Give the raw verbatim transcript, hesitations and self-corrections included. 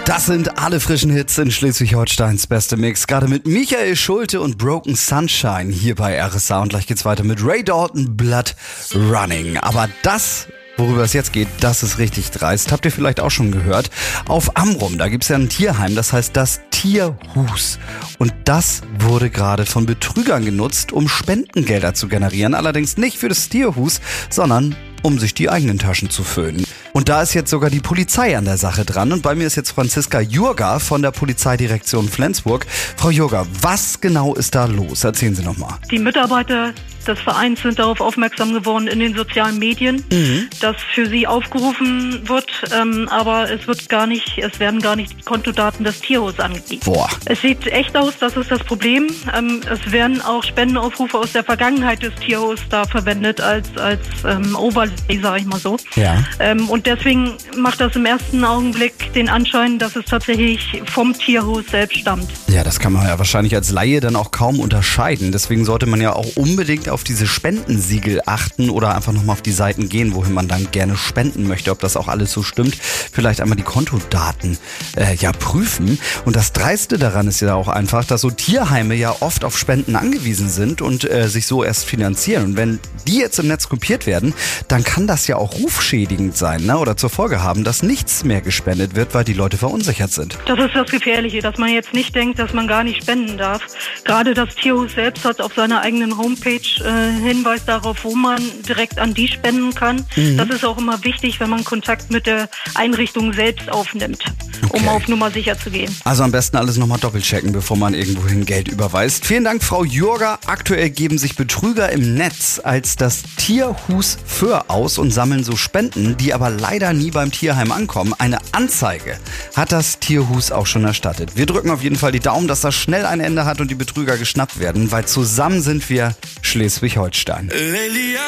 Das sind alle frischen Hits in Schleswig-Holsteins beste Mix. Gerade mit Michael Schulte und Broken Sunshine hier bei R S A. Und gleich geht's weiter mit Ray Dalton, Blood Running. Aber das, worüber es jetzt geht, das ist richtig dreist. Habt ihr vielleicht auch schon gehört. Auf Amrum, da gibt's ja ein Tierheim, das heißt das Tierhus. Und das wurde gerade von Betrügern genutzt, um Spendengelder zu generieren. Allerdings nicht für das Tierhus, sondern um sich die eigenen Taschen zu füllen. Und da ist jetzt sogar die Polizei an der Sache dran. Und bei mir ist jetzt Franziska Jurga von der Polizeidirektion Flensburg. Frau Jurga, was genau ist da los? Erzählen Sie noch mal. Die Mitarbeiter des Vereins sind darauf aufmerksam geworden in den sozialen Medien, mhm. dass für sie aufgerufen wird, ähm, aber es wird gar nicht, es werden gar nicht die Kontodaten des Tierhus angegeben. Boah. Es sieht echt aus, das ist das Problem. Ähm, es werden auch Spendenaufrufe aus der Vergangenheit des Tierhus da verwendet als als ähm, Overlay, sage ich mal so. Ja. Ähm, und deswegen macht das im ersten Augenblick den Anschein, dass es tatsächlich vom Tierhus selbst stammt. Ja, das kann man ja wahrscheinlich als Laie dann auch kaum unterscheiden. Deswegen sollte man ja auch unbedingt auf diese Spendensiegel achten oder einfach nochmal auf die Seiten gehen, wohin man dann gerne spenden möchte, ob das auch alles so stimmt. Vielleicht einmal die Kontodaten äh, ja prüfen. Und das Dreiste daran ist ja auch einfach, dass so Tierheime ja oft auf Spenden angewiesen sind und äh, sich so erst finanzieren. Und wenn die jetzt im Netz kopiert werden, dann kann das ja auch rufschädigend sein, ne? Oder zur Folge haben, dass nichts mehr gespendet wird, weil die Leute verunsichert sind. Das ist das Gefährliche, dass man jetzt nicht denkt, dass man gar nicht spenden darf. Gerade das Tierhus selbst hat auf seiner eigenen Homepage äh, Hinweis darauf, wo man direkt an die spenden kann. Mhm. Das ist auch immer wichtig, wenn man Kontakt mit der Einrichtung selbst aufnimmt, okay. um auf Nummer sicher zu gehen. Also am besten alles nochmal doppelchecken, bevor man irgendwohin Geld überweist. Vielen Dank, Frau Jurga. Aktuell geben sich Betrüger im Netz als das Tierhus Föhr aus und sammeln so Spenden, die aber leider nie beim Tierheim ankommen. Eine Anzeige hat das Tierhus auch schon erstattet. Wir drücken auf jeden Fall die Daumen, dass das schnell ein Ende hat und die Betrüger geschnappt werden, weil zusammen sind wir Schleswig-Holstein.